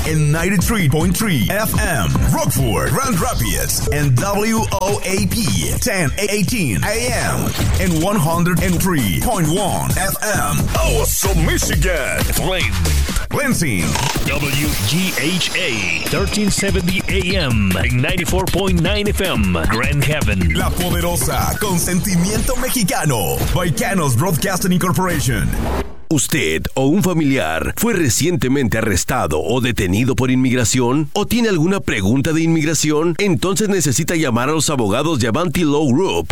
en 93.3 FM, Rockford, Grand Rapids, and WOAP 1018 AM, and 103.1 FM, Awesome, Michigan, Flint, Lansing, WGHA 1370 AM, and 94.9 FM, Grand Haven, La Poderosa, con sentimiento mexicano, Baicanos Broadcasting Incorporation. ¿Usted o un familiar fue recientemente arrestado o detenido por inmigración? ¿O tiene alguna pregunta de inmigración? Entonces necesita llamar a los abogados de Avanti Law Group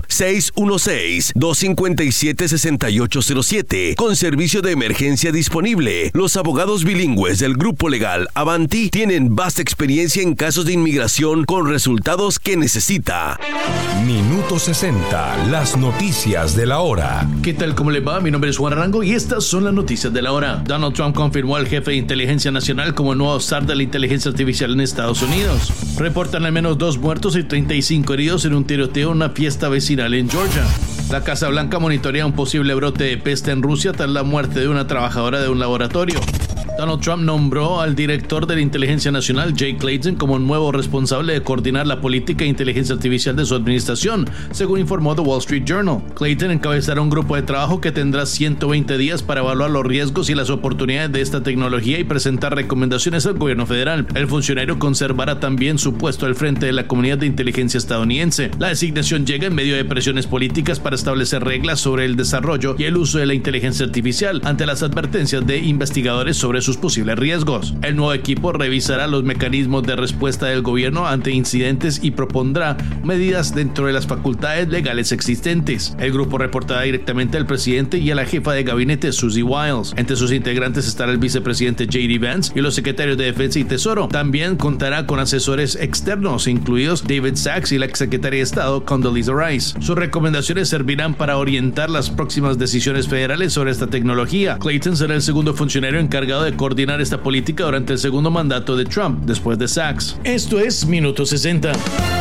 616-257-6807 con servicio de emergencia disponible. Los abogados bilingües del grupo legal Avanti tienen vasta experiencia en casos de inmigración con resultados que necesita. Minuto 60, las noticias de la hora. ¿Qué tal? ¿Cómo le va? Mi nombre es Juan Arango y estas son las noticias de la hora. Donald Trump confirmó al jefe de inteligencia nacional como nuevo zar de la inteligencia artificial en Estados Unidos. Reportan al menos 2 muertos y 35 heridos en un tiroteo en una fiesta vecinal en Georgia. La Casa Blanca monitorea un posible brote de peste en Rusia tras la muerte de una trabajadora de un laboratorio. Donald Trump nombró al director de la Inteligencia Nacional, Jay Clayton, como nuevo responsable de coordinar la política de inteligencia artificial de su administración, según informó The Wall Street Journal. Clayton encabezará un grupo de trabajo que tendrá 120 días para evaluar los riesgos y las oportunidades de esta tecnología y presentar recomendaciones al gobierno federal. El funcionario conservará también su puesto al frente de la comunidad de inteligencia estadounidense. La designación llega en medio de presiones políticas para establecer reglas sobre el desarrollo y el uso de la inteligencia artificial ante las advertencias de investigadores sobre sus posibles riesgos. El nuevo equipo revisará los mecanismos de respuesta del gobierno ante incidentes y propondrá medidas dentro de las facultades legales existentes. El grupo reportará directamente al presidente y a la jefa de gabinete Susie Wiles. Entre sus integrantes estará el vicepresidente J.D. Vance y los secretarios de Defensa y Tesoro. También contará con asesores externos, incluidos David Sachs y la exsecretaria de Estado Condoleezza Rice. Sus recomendaciones servirán para orientar las próximas decisiones federales sobre esta tecnología. Clayton será el segundo funcionario encargado de coordinar esta política durante el segundo mandato de Trump, después de Sachs. Esto es Minuto 60.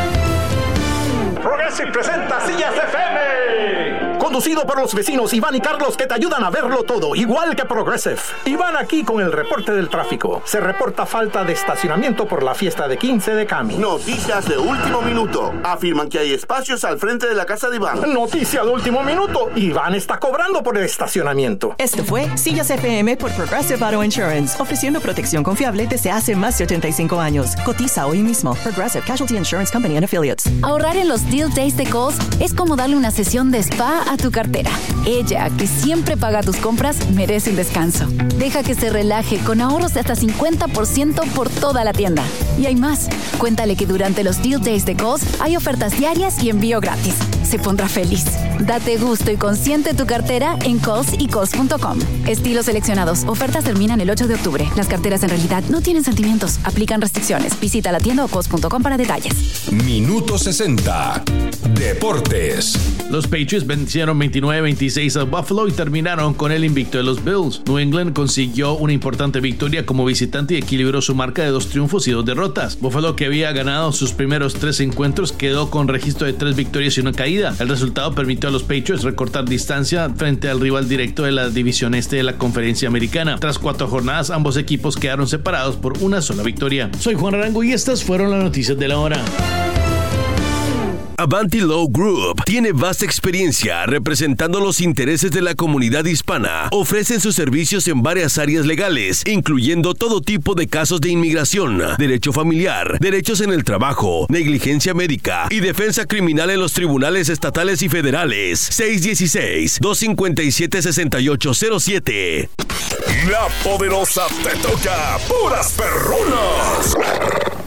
Progressive presenta Sillas FM. Conducido por los vecinos Iván y Carlos, que te ayudan a verlo todo, igual que Progressive. Iván aquí con el reporte del tráfico. Se reporta falta de estacionamiento por la fiesta de 15 de Cami. Noticias de último minuto. Afirman que hay espacios al frente de la casa de Iván. Noticia de último minuto. Iván está cobrando por el estacionamiento. Esto fue Sillas FM por Progressive Auto Insurance, ofreciendo protección confiable desde hace más de 85 años. Cotiza hoy mismo. Progressive Casualty Insurance Company and Affiliates. Ahorrar en los Deal Days de Kohl's es como darle una sesión de spa a tu cartera. Ella, que siempre paga tus compras, merece un descanso. Deja que se relaje con ahorros de hasta 50% por toda la tienda. Y hay más. Cuéntale que durante los Deal Days de Kohl's hay ofertas diarias y envío gratis. Se pondrá feliz. Date gusto y consiente tu cartera en Kohl's y Kohl's.com. Estilos seleccionados. Ofertas terminan el 8 de octubre. Las carteras en realidad no tienen sentimientos. Aplican restricciones. Visita la tienda o Kohl's.com para detalles. Minuto 60. Deportes. Los Patriots vencieron 29-26 a Buffalo y terminaron con el invicto de los Bills. New England consiguió una importante victoria como visitante y equilibró su marca de 2 triunfos y 2 derrotas. Buffalo, que había ganado sus primeros 3 encuentros, quedó con registro de 3 victorias y una caída. El resultado permitió a los Patriots recortar distancia frente al rival directo de la división este de la Conferencia Americana. Tras 4 jornadas, ambos equipos quedaron separados por una sola victoria. Soy Juan Arango y estas fueron las noticias de la hora. Avanti Law Group tiene vasta experiencia representando los intereses de la comunidad hispana. Ofrecen sus servicios en varias áreas legales, incluyendo todo tipo de casos de inmigración, derecho familiar, derechos en el trabajo, negligencia médica y defensa criminal en los tribunales estatales y federales. 616-257-6807. La Poderosa te toca puras perronas.